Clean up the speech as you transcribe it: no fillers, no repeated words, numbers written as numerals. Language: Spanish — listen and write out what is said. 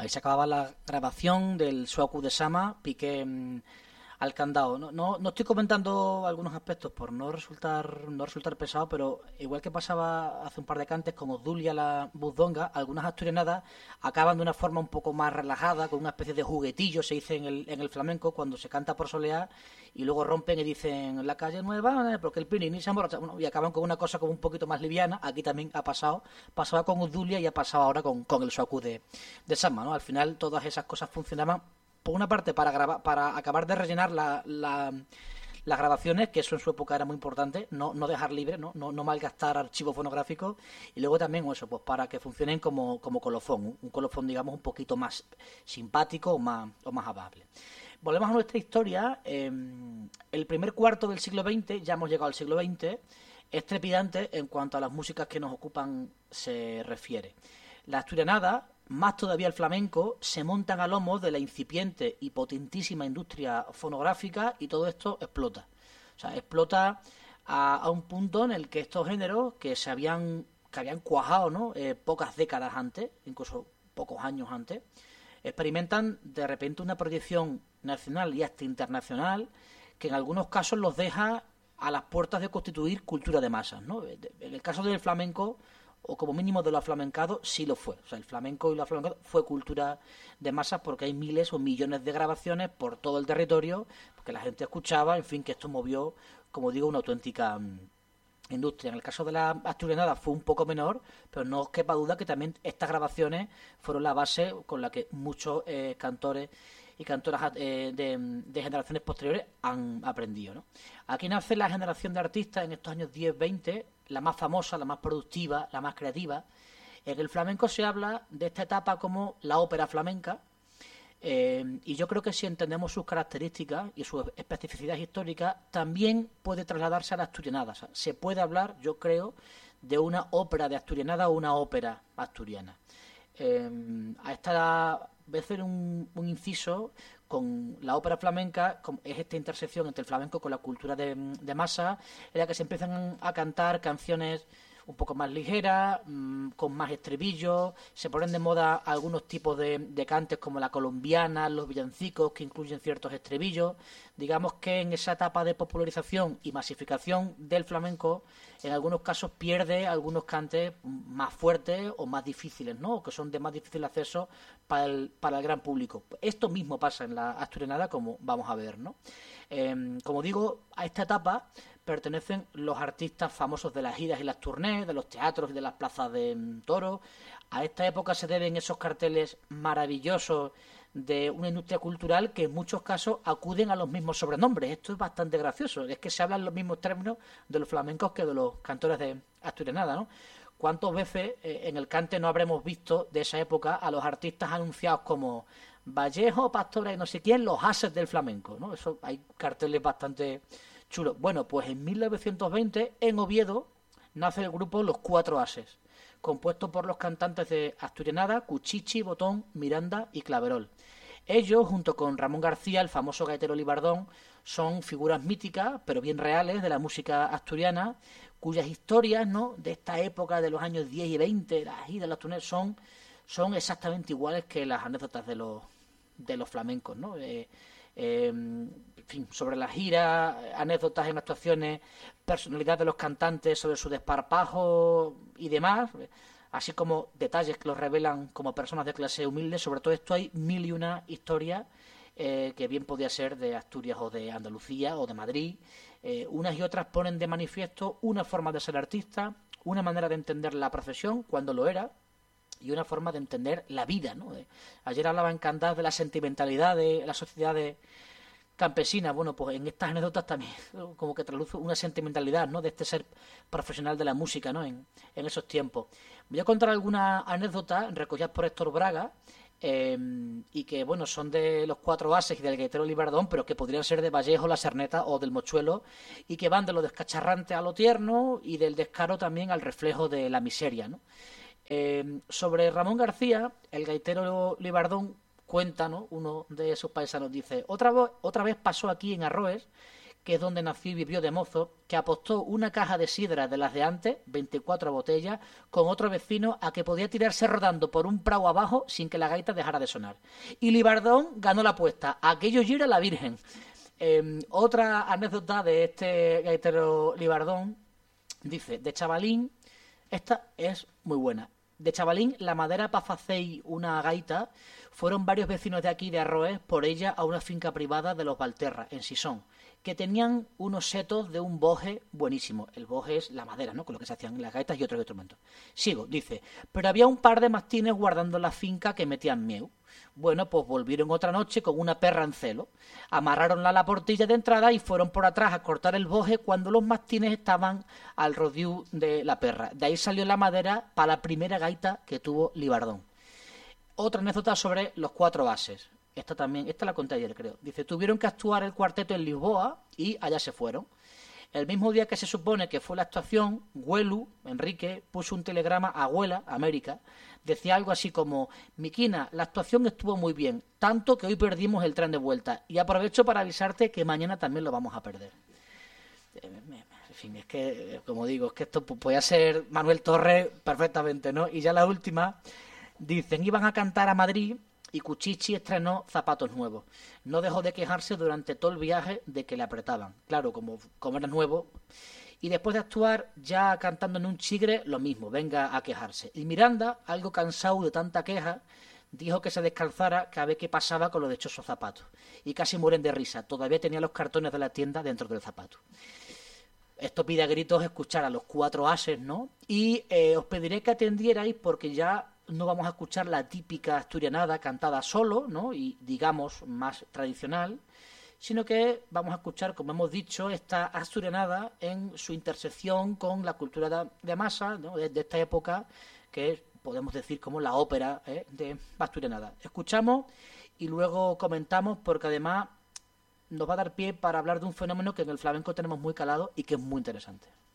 Ahí se acababa la grabación del Shoku de Sama, piqué al candado. No estoy comentando algunos aspectos por no resultar pesado, pero igual que pasaba hace un par de cantes como Dulia la Buzdonga, algunas asturianadas acaban de una forma un poco más relajada, con una especie de juguetillo, se dice en el flamenco, cuando se canta por soleá, y luego rompen y dicen la calle nueva, porque el Pirini se emborracha, bueno, y acaban con una cosa como un poquito más liviana. Aquí también pasaba con Dulia y ha pasado ahora con el Shoku de Sama, ¿no? Al final todas esas cosas funcionaban por una parte para grabar, para acabar de rellenar las grabaciones, que eso en su época era muy importante, no dejar libre, no malgastar archivos fonográficos, y luego también eso, pues para que funcionen como colofón, un colofón digamos un poquito más simpático o más amable. Volvemos a nuestra historia. El primer cuarto del siglo XX, ya hemos llegado al siglo XX, es trepidante en cuanto a las músicas que nos ocupan se refiere. La asturianada, más todavía el flamenco, se montan a lomos de la incipiente y potentísima industria fonográfica, y todo esto explota. O sea, explota a un punto en el que estos géneros que habían cuajado, ¿no? Pocas décadas antes, incluso pocos años antes, experimentan de repente una proyección nacional y hasta internacional que en algunos casos los deja a las puertas de constituir cultura de masas, ¿no? En el caso del flamenco, o como mínimo de lo aflamencado, sí lo fue. O sea, el flamenco y lo aflamencado fue cultura de masas, porque hay miles o millones de grabaciones por todo el territorio, porque la gente escuchaba, en fin, que esto movió, como digo, una auténtica industria. En el caso de la asturianada fue un poco menor, pero no os quepa duda que también estas grabaciones fueron la base con la que muchos cantores y cantoras de generaciones posteriores han aprendido, ¿no? Aquí nace la generación de artistas en estos años 10-20, la más famosa, la más productiva, la más creativa. En el flamenco se habla de esta etapa como la ópera flamenca, y yo creo que si entendemos sus características y su especificidad histórica, también puede trasladarse a la asturianada. O sea, se puede hablar, yo creo, de una ópera de asturianada o una ópera asturiana. A esta voy a hacer un inciso con la ópera flamenca. Es esta intersección entre el flamenco con la cultura de masa, en la que se empiezan a cantar canciones un poco más ligeras, con más estribillos. Se ponen de moda algunos tipos de cantes como la colombiana, los villancicos, que incluyen ciertos estribillos. Digamos que en esa etapa de popularización y masificación del flamenco, en algunos casos pierde algunos cantes más fuertes o más difíciles, ¿no? O que son de más difícil acceso para el gran público. Esto mismo pasa en la asturianada, como vamos a ver, ¿no? Como digo, a esta etapa pertenecen los artistas famosos de las giras y las tournées, de los teatros y de las plazas de toros. A esta época se deben esos carteles maravillosos de una industria cultural que en muchos casos acuden a los mismos sobrenombres. Esto es bastante gracioso, es que se hablan los mismos términos de los flamencos que de los cantores de asturianada, ¿no? ¿Cuántas veces en el cante no habremos visto de esa época a los artistas anunciados como Vallejo, Pastora y no sé quién, los ases del flamenco, ¿no? Eso, hay carteles bastante chulos. Bueno, pues en 1920 en Oviedo nace el grupo Los Cuatro Ases, compuesto por los cantantes de asturianada, Cuchichi, Botón, Miranda y Claverol. Ellos, junto con Ramón García, el famoso gaitero libardón, son figuras míticas, pero bien reales, de la música asturiana, cuyas historias, ¿no?, de esta época de los años 10 y 20, las giras, los túneles, son exactamente iguales que las anécdotas de los flamencos, ¿no? En fin, sobre las giras, anécdotas en actuaciones, personalidad de los cantantes, sobre su desparpajo y demás, así como detalles que los revelan como personas de clase humilde. Sobre todo esto hay mil y una historias, que bien podía ser de Asturias o de Andalucía o de Madrid. Unas y otras ponen de manifiesto una forma de ser artista, una manera de entender la profesión cuando lo era, y una forma de entender la vida, ¿no? Ayer hablaba en Candás de la sentimentalidad de la sociedad campesina. Bueno, pues en estas anécdotas también como que traduce una sentimentalidad, ¿no?, de este ser profesional de la música, ¿no?, en esos tiempos. Voy a contar algunas anécdotas recogidas por Héctor Braga, y que, bueno, son de Los Cuatro Ases y del gaitero libardón, pero que podrían ser de Vallejo, la Serneta o del Mochuelo, y que van de lo descacharrante a lo tierno y del descaro también al reflejo de la miseria, ¿no? Sobre Ramón García, el gaitero libardón cuenta, ¿no?, uno de sus paisanos dice: otra vez pasó aquí en Arroes que es donde nació y vivió de mozo, que apostó una caja de sidra de las de antes, 24 botellas, con otro vecino a que podía tirarse rodando por un prau abajo sin que la gaita dejara de sonar. Y Libardón ganó la apuesta. Aquello gira la Virgen. Otra anécdota de este gaitero Libardón, dice, de chavalín, esta es muy buena. De chavalín, la madera para hacer una gaita fueron varios vecinos de aquí de Arroez por ella a una finca privada de los Valterra, en Sisón, que tenían unos setos de un boje buenísimo. El boje es la madera, ¿no? Con lo que se hacían las gaitas y otros instrumentos. Sigo, dice, pero había un par de mastines guardando la finca que metían mieu. Bueno, pues volvieron otra noche con una perra en celo. Amarraronla a la portilla de entrada y fueron por atrás a cortar el boje cuando los mastines estaban al rodiu de la perra. De ahí salió la madera para la primera gaita que tuvo Libardón. Otra anécdota sobre los 4 ases. Esta la conté ayer, creo. Dice, tuvieron que actuar el cuarteto en Lisboa y allá se fueron. El mismo día que se supone que fue la actuación, Güelu, Enrique, puso un telegrama a Abuela, América. Decía algo así como, Miquina, la actuación estuvo muy bien, tanto que hoy perdimos el tren de vuelta. Y aprovecho para avisarte que mañana también lo vamos a perder. En fin, es que, como digo, es que esto podía ser Manuel Torres perfectamente, ¿no? Y ya la última, dicen, iban a cantar a Madrid y Cuchichi estrenó zapatos nuevos. No dejó de quejarse durante todo el viaje de que le apretaban. Claro, como era nuevo. Y después de actuar, ya cantando en un chigre, lo mismo, venga a quejarse. Y Miranda, algo cansado de tanta queja, dijo que se descalzara cada vez que pasaba con los dichosos zapatos. Y casi mueren de risa. Todavía tenía los cartones de la tienda dentro del zapato. Esto pide a gritos escuchar a los 4 ases, ¿no? Y os pediré que atendierais porque ya no vamos a escuchar la típica asturianada cantada solo, ¿no? Y digamos más tradicional, sino que vamos a escuchar, como hemos dicho, esta asturianada en su intersección con la cultura de masa, ¿no? De esta época, que podemos decir como la ópera de asturianada. Escuchamos y luego comentamos porque además nos va a dar pie para hablar de un fenómeno que en el flamenco tenemos muy calado y que es muy interesante.